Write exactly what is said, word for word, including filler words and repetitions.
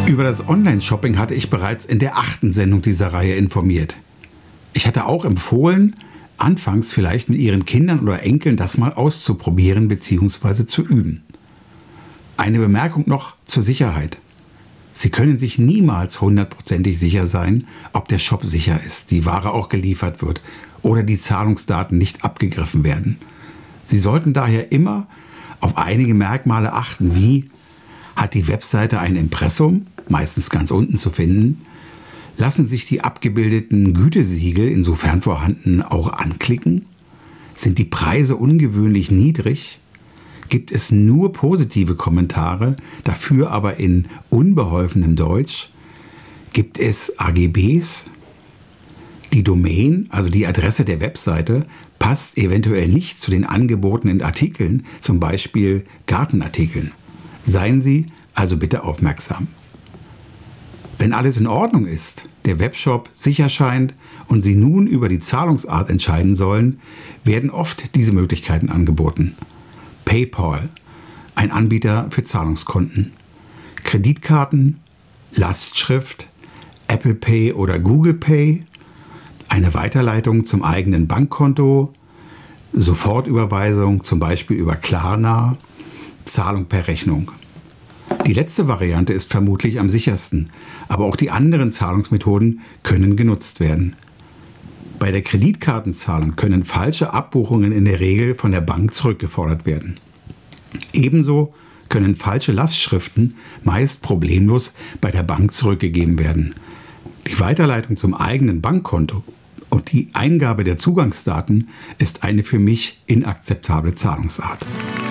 Über das Online-Shopping hatte ich bereits in der achten Sendung dieser Reihe informiert. Ich hatte auch empfohlen, anfangs vielleicht mit Ihren Kindern oder Enkeln das mal auszuprobieren bzw. zu üben. Eine Bemerkung noch zur Sicherheit. Sie können sich niemals hundertprozentig sicher sein, ob der Shop sicher ist, die Ware auch geliefert wird oder die Zahlungsdaten nicht abgegriffen werden. Sie sollten daher immer auf einige Merkmale achten, wie: hat die Webseite ein Impressum, meistens ganz unten zu finden? Lassen sich die abgebildeten Gütesiegel, insofern vorhanden, auch anklicken? Sind die Preise ungewöhnlich niedrig? Gibt es nur positive Kommentare, dafür aber in unbeholfenem Deutsch? Gibt es A G Bs? Die Domain, also die Adresse der Webseite, passt eventuell nicht zu den angebotenen Artikeln, zum Beispiel Gartenartikeln. Seien Sie also bitte aufmerksam. Wenn alles in Ordnung ist, der Webshop sicher scheint und Sie nun über die Zahlungsart entscheiden sollen, werden oft diese Möglichkeiten angeboten. PayPal, ein Anbieter für Zahlungskonten, Kreditkarten, Lastschrift, Apple Pay oder Google Pay, eine Weiterleitung zum eigenen Bankkonto, Sofortüberweisung, zum Beispiel über Klarna, Zahlung per Rechnung. Die letzte Variante ist vermutlich am sichersten, aber auch die anderen Zahlungsmethoden können genutzt werden. Bei der Kreditkartenzahlung können falsche Abbuchungen in der Regel von der Bank zurückgefordert werden. Ebenso können falsche Lastschriften meist problemlos bei der Bank zurückgegeben werden. Die Weiterleitung zum eigenen Bankkonto und die Eingabe der Zugangsdaten ist eine für mich inakzeptable Zahlungsart.